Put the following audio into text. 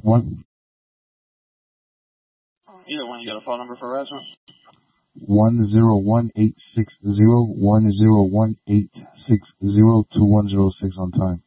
one. Either one. You got a phone number for harassment? 101-860-101-860-2106 on time.